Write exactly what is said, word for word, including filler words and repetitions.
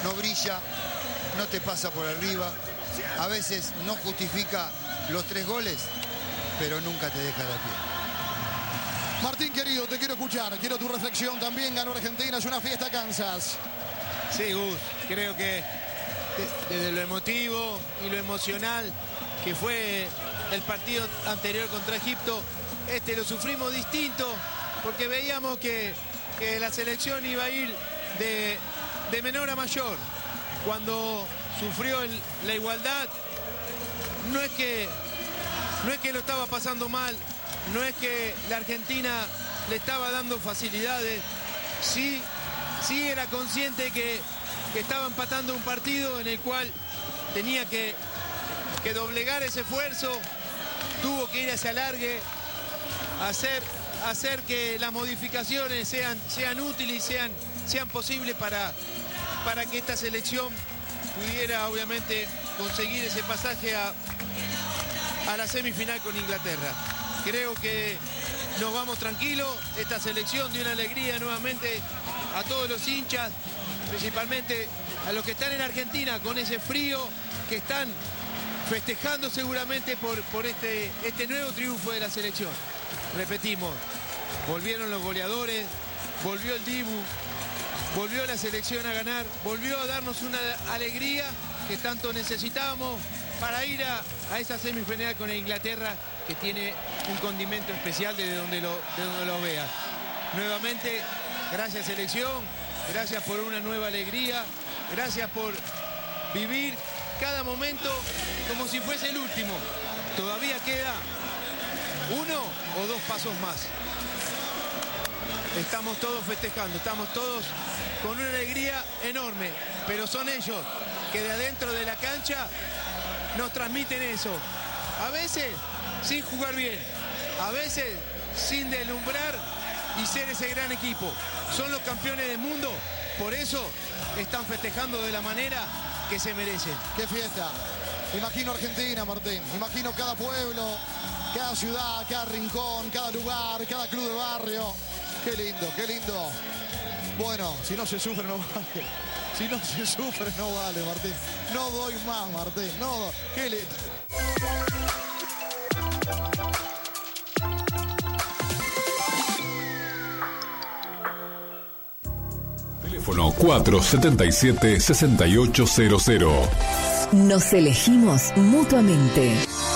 no brilla, no te pasa por arriba, a veces no justifica los tres goles, pero nunca te deja de a pie. Martín, querido, te quiero escuchar, quiero tu reflexión también. Ganó Argentina, es una fiesta Kansas. Sí, Gus, creo que desde lo emotivo y lo emocional que fue el partido anterior contra Egipto, este lo sufrimos distinto, porque veíamos que, que la selección iba a ir de, de menor a mayor. Cuando sufrió el, la igualdad, no es que no es que lo estaba pasando mal, no es que la Argentina le estaba dando facilidades, sí, sí era consciente que, que estaba empatando un partido en el cual tenía que, que doblegar ese esfuerzo, tuvo que ir hacia alargue, hacer, hacer que las modificaciones sean, sean útiles y sean, sean posibles para, para que esta selección pudiera obviamente conseguir ese pasaje a, a la semifinal con Inglaterra. Creo que nos vamos tranquilos, esta selección dio una alegría nuevamente a todos los hinchas, principalmente a los que están en Argentina con ese frío, que están festejando seguramente por, por este, este nuevo triunfo de la selección. Repetimos, volvieron los goleadores, volvió el Dibu, volvió la selección a ganar, volvió a darnos una alegría que tanto necesitábamos para ir a, a esa semifinal con Inglaterra, que tiene un condimento especial desde donde lo, de donde lo veas. Nuevamente, gracias selección, gracias por una nueva alegría, gracias por vivir cada momento como si fuese el último. Todavía queda uno o dos pasos más. Estamos todos festejando, estamos todos con una alegría enorme, pero son ellos que de adentro de la cancha nos transmiten eso. A veces sin jugar bien, a veces sin deslumbrar y ser ese gran equipo. Son los campeones del mundo, por eso están festejando de la manera que se merecen. ¡Qué fiesta! Imagino Argentina, Martín. Imagino cada pueblo, cada ciudad, cada rincón, cada lugar, cada club de barrio. ¡Qué lindo, qué lindo! Bueno, si no se sufre, no vale. Si no se sufre, no vale, Martín. No doy más, Martín. No doy. ¡Qué lindo! Teléfono cuatro siete siete, seis ocho cero cero. Nos elegimos mutuamente.